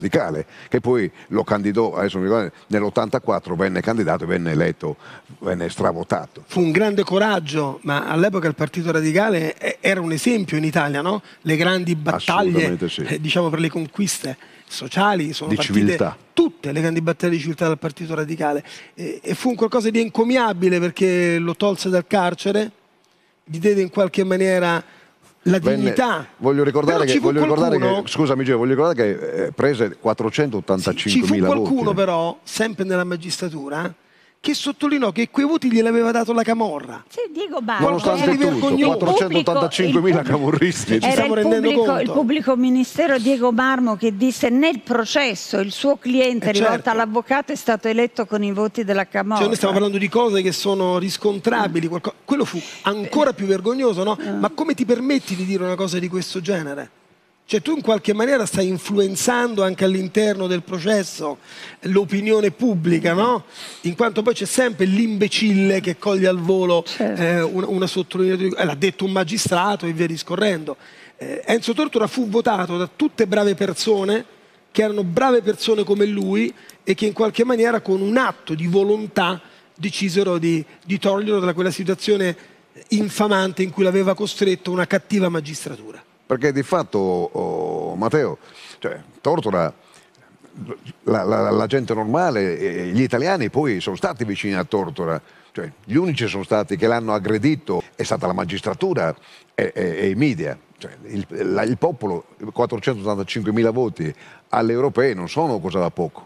radicale, che poi lo candidò, adesso mi ricordo, nell'84 venne candidato e venne eletto, venne stravotato. Fu un grande coraggio, ma all'epoca il Partito Radicale era un esempio in Italia, no? Le grandi battaglie, sì. diciamo, per le conquiste sociali sono di partite civiltà. tutte le grandi battaglie di civiltà dal Partito Radicale, e fu un qualcosa di encomiabile perché lo tolse dal carcere, gli diede in qualche maniera la dignità. Voglio ricordare che, qualcuno, scusami Gio, voglio ricordare che prese 485.000 ci fu qualcuno voti. però, sempre nella magistratura, che sottolineò che quei voti gliel'aveva dato la Camorra. Sì, Diego Barmo. Nonostante tutto, 485.000 camorristi. Ci stiamo rendendo conto. Il pubblico ministero Diego Barmo che disse nel processo il suo cliente rivolto certo. all'avvocato è stato eletto con i voti della Camorra. Cioè noi stiamo parlando di cose che sono riscontrabili, quello fu ancora più vergognoso, no? Ma come ti permetti di dire una cosa di questo genere? Cioè tu in qualche maniera stai influenzando anche all'interno del processo l'opinione pubblica, no? In quanto poi c'è sempre l'imbecille che coglie al volo una sottolineatura, l'ha detto un magistrato e via discorrendo. Enzo Tortora fu votato da tutte brave persone, che erano brave persone come lui e che in qualche maniera con un atto di volontà decisero di toglierlo da quella situazione infamante in cui l'aveva costretto una cattiva magistratura. Perché di fatto, Matteo, cioè, Tortora, la gente normale, gli italiani poi sono stati vicini a Tortora, cioè, gli unici sono stati che l'hanno aggredito è stata la magistratura e i media. Cioè, il popolo, 485.000 voti alle europee non sono cosa da poco.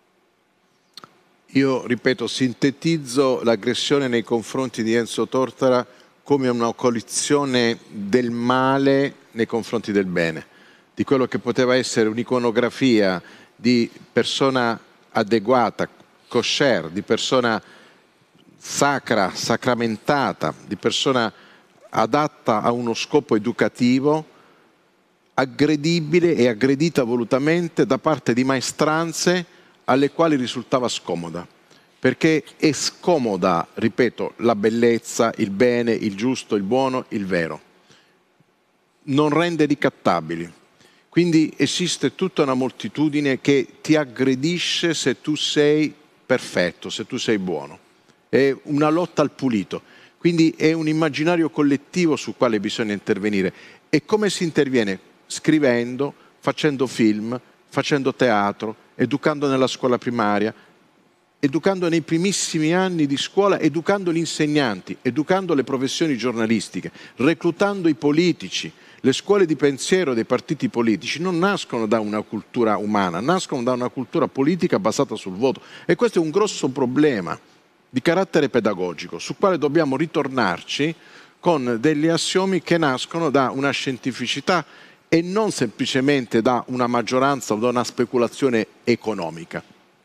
Io, ripeto, sintetizzo l'aggressione nei confronti di Enzo Tortora come una coalizione del male nei confronti del bene, di quello che poteva essere un'iconografia di persona adeguata, kosher, di persona sacra, sacramentata, di persona adatta a uno scopo educativo, aggredibile e aggredita volutamente da parte di maestranze alle quali risultava scomoda. Perché è scomoda, ripeto, la bellezza, il bene, il giusto, il buono, il vero. Non rende ricattabili. Quindi esiste tutta una moltitudine che ti aggredisce se tu sei perfetto, se tu sei buono. È una lotta al pulito. Quindi è un immaginario collettivo sul quale bisogna intervenire. E come si interviene? Scrivendo, facendo film, facendo teatro, educando nella scuola primaria, educando nei primissimi anni di scuola, educando gli insegnanti, educando le professioni giornalistiche, reclutando i politici. Le scuole di pensiero dei partiti politici non nascono da una cultura umana, nascono da una cultura politica basata sul voto. E questo è un grosso problema di carattere pedagogico, sul quale dobbiamo ritornarci con degli assiomi che nascono da una scientificità e non semplicemente da una maggioranza o da una speculazione economica.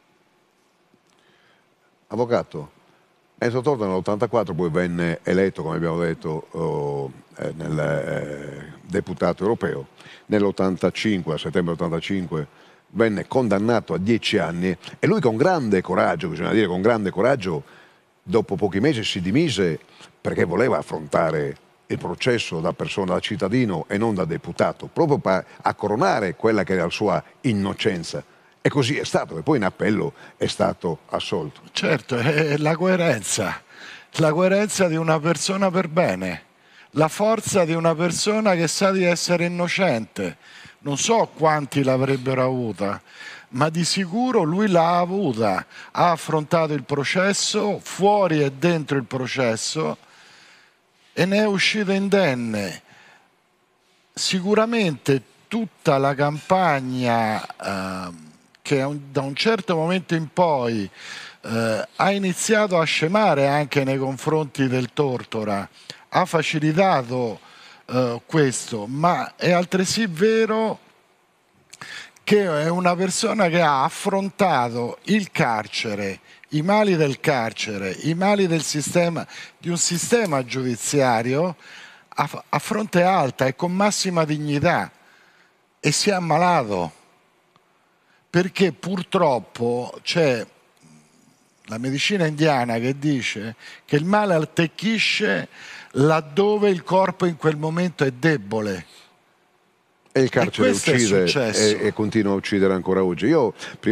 Avvocato, Enzo Tortora nell'84 poi venne eletto, come abbiamo detto, deputato europeo. Nell'85, a settembre 85, venne condannato a 10 anni e lui con grande coraggio, bisogna dire con grande coraggio, dopo pochi mesi si dimise perché voleva affrontare il processo da persona, da cittadino e non da deputato, proprio a coronare quella che era la sua innocenza. E così è stato, e poi in appello è stato assolto. Certo, è la coerenza di una persona per bene, la forza di una persona che sa di essere innocente. Non so quanti l'avrebbero avuta, ma di sicuro lui l'ha avuta. Ha affrontato il processo, fuori e dentro il processo, e ne è uscito indenne. Sicuramente tutta la campagna che da un certo momento in poi ha iniziato a scemare anche nei confronti del Tortora, ha facilitato questo, ma è altresì vero che è una persona che ha affrontato il carcere, i mali del carcere, i mali del sistema, di un sistema giudiziario a fronte alta e con massima dignità, e si è ammalato. Perché purtroppo c'è la medicina indiana che dice che il male attecchisce laddove il corpo in quel momento è debole. E il carcere questo è uccide successo. e continua a uccidere ancora oggi. Io